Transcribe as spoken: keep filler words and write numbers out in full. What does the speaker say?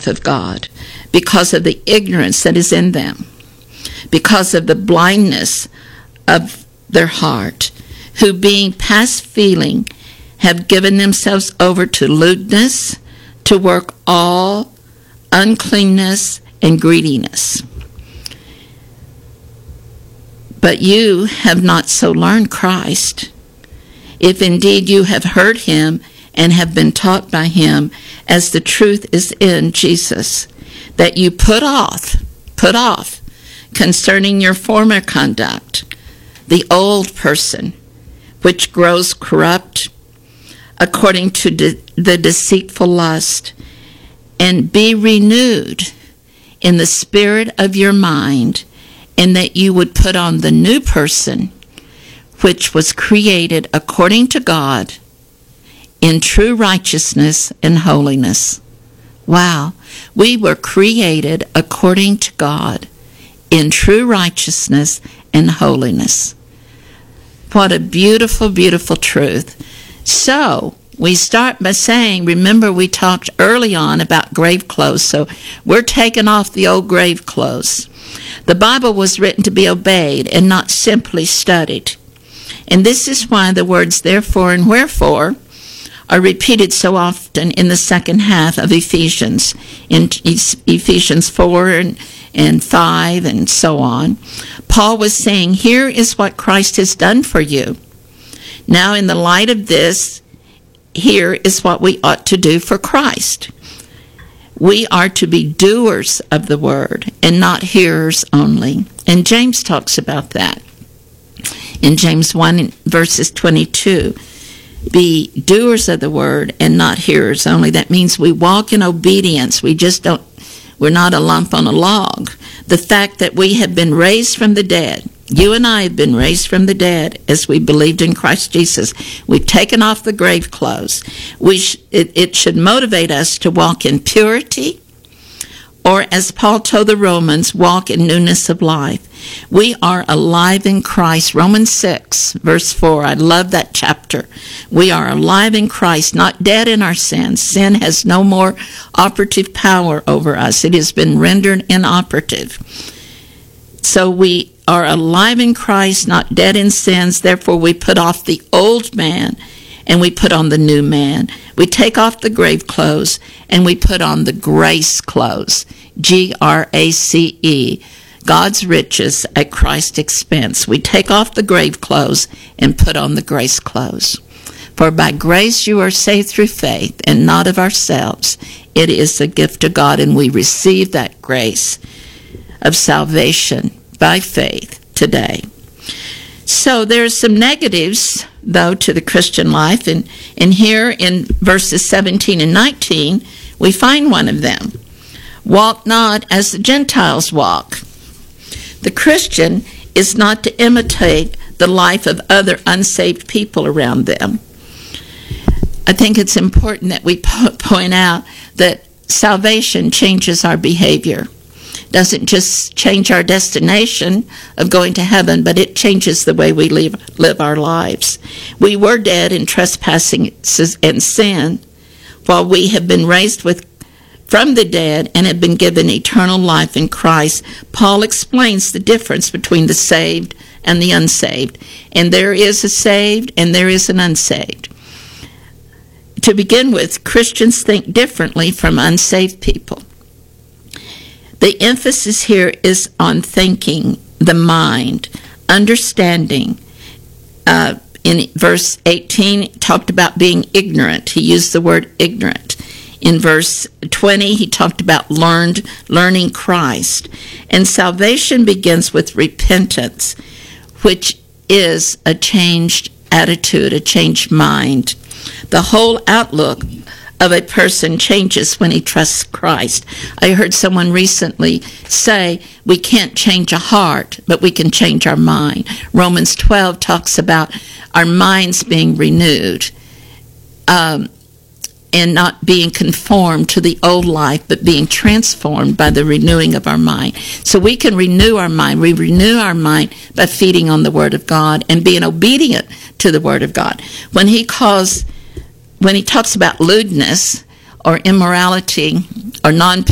wrath of God because of the ignorance that is in them, because of the blindness of their heart, who being past feeling have given themselves over to lewdness, to work all uncleanness and greediness. But you have not so learned Christ, if indeed you have heard him and have been taught by him, as the truth is in Jesus, that you put off, put off, concerning your former conduct, the old person, which grows corrupt according to de- the deceitful lust, and be renewed in the spirit of your mind, and that you would put on the new person, which was created according to God in true righteousness and holiness. Wow, we were created according to God in true righteousness and holiness. What a beautiful, beautiful truth. So, we start by saying, remember we talked early on about grave clothes, so we're taking off the old grave clothes. The Bible was written to be obeyed and not simply studied. And this is why the words therefore and wherefore are repeated so often in the second half of Ephesians, in Ephesians four and, and five and so on. Paul was saying, here is what Christ has done for you. Now in the light of this, here is what we ought to do for Christ. We are to be doers of the word and not hearers only. And James talks about that. In James one, verses twenty-two, be doers of the word and not hearers only. That means we walk in obedience. We just don't, we're not a lump on a log. The fact that we have been raised from the dead, you and I have been raised from the dead as we believed in Christ Jesus. We've taken off the grave clothes. We sh- it, it should motivate us to walk in purity, or as Paul told the Romans, walk in newness of life. We are alive in Christ. Romans six, verse four. I love that chapter. We are alive in Christ, not dead in our sins. Sin has no more operative power over us. It has been rendered inoperative. So we are alive in Christ, not dead in sins. Therefore, we put off the old man and we put on the new man. We take off the grave clothes and we put on the grace clothes. G R A C E. God's riches at Christ's expense. We take off the grave clothes and put on the grace clothes. For by grace you are saved through faith, and not of ourselves. It is a gift of God, and we receive that grace of salvation by faith today. So there's some negatives, though, to the Christian life, and, and here in verses seventeen and nineteen, we find one of them. Walk not as the Gentiles walk. The Christian is not to imitate the life of other unsaved people around them. I think it's important that we po- point out that salvation changes our behavior. It doesn't just change our destination of going to heaven, but it changes the way we live, live our lives. We were dead in trespassing and sin, while we have been raised with from the dead and have been given eternal life in Christ. Paul explains the difference between the saved and the unsaved. And there is a saved and there is an unsaved. To begin with, Christians think differently from unsaved people. The emphasis here is on thinking, the mind, understanding. Uh, in verse eighteen, it talked about being ignorant. He used the word ignorant. In verse twenty, he talked about learned, learning Christ. And salvation begins with repentance, which is a changed attitude, a changed mind. The whole outlook of a person changes when he trusts Christ. I heard someone recently say, we can't change a heart, but we can change our mind. Romans twelve talks about our minds being renewed. Um, and not being conformed to the old life, but being transformed by the renewing of our mind. So we can renew our mind. We renew our mind by feeding on the Word of God and being obedient to the Word of God. When he calls, when he talks about lewdness or immorality or non